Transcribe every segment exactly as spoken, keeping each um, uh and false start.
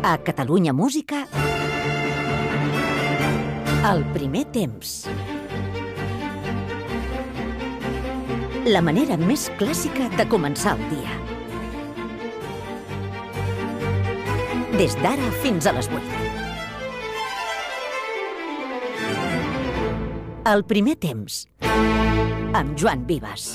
A Catalunya Música, el primer temps. La manera més clàssica de començar el dia. Des d'ara fins a les vuit. El primer temps, amb Joan Vives.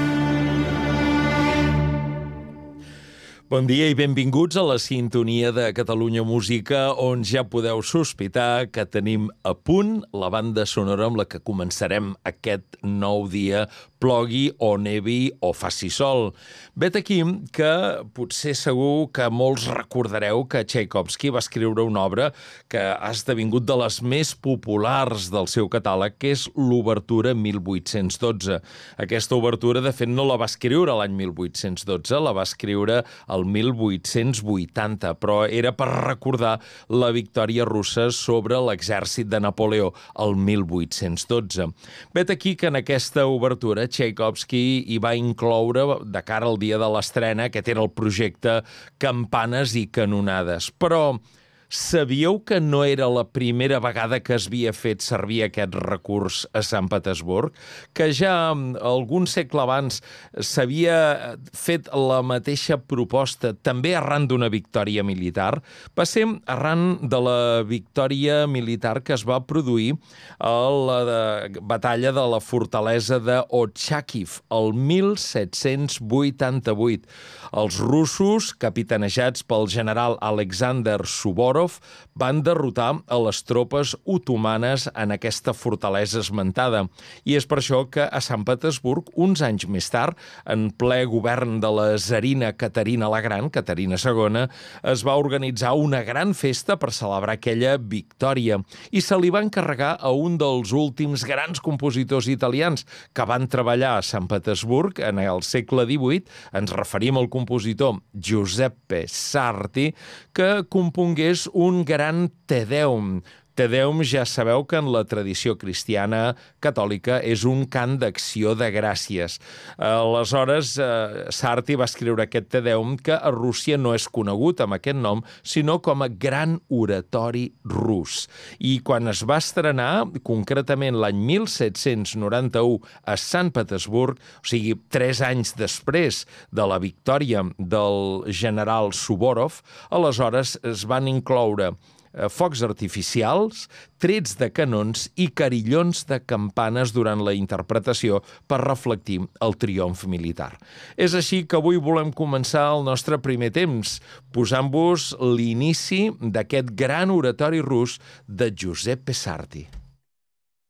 Bon dia i benvinguts a la sintonia de Catalunya Música, on ja podeu sospitar que tenim a punt la banda sonora amb la que començarem aquest nou dia, plogui o nevi o faci sol. Vet aquí que potser segur que molts recordareu que Tchaikovsky va escriure una obra que ha esdevingut de les més populars del seu catàleg, que és l'Obertura mil vuit-cents dotze. Aquesta obertura, de fet, no la va escriure l'any mil vuit-cents dotze, la va escriure el mil vuit-cents vuitanta, però era per recordar la victòria russa sobre l'exèrcit de Napoleó el mil vuit-cents dotze. Vet aquí que en aquesta obertura Tchaikovsky hi va incloure, de cara al dia de l'estrena, aquest era el projecte Campanes i Canonades. Però sabíeu que no era la primera vegada que es havia fet servir aquest recurs a Sant Petersburg? Que ja algun segle abans s'havia fet la mateixa proposta, també arran d'una victòria militar? Va ser arran de la victòria militar que es va produir a la batalla de la fortalesa d'Ochakiv, el mil set-cents vuitanta-vuit. Els russos, capitanejats pel general Alexander Suvorov, van derrotar a les tropes otomanes en aquesta fortalesa esmentada. I és per això que a Sant Petersburg, uns anys més tard, en ple govern de la tsarina Caterina la Gran, Caterina segona, es va organitzar una gran festa per celebrar aquella victòria. I se li va encarregar a un dels últims grans compositors italians que van treballar a Sant Petersburg en el segle divuit. Ens referim al compositor Giuseppe Sarti, que compongués un gran Te Deum. Te Deum ja sabeu que en la tradició cristiana catòlica és un cant d'acció de gràcies. Aleshores, eh, Sarti va escriure aquest Te Deum, que a Rússia no és conegut amb aquest nom, sinó com a Gran Oratori Rus. I quan es va estrenar, concretament l'any mil set-cents noranta-u a Sant Petersburg, o sigui, tres anys després de la victòria del general Suvorov, aleshores es van incloure focs artificials, trets de canons i carillons de campanes durant la interpretació per reflectir el triomf militar. És així que avui volem començar el nostre primer temps, posant-vos l'inici d'aquest gran oratori rus de Giuseppe Sarti.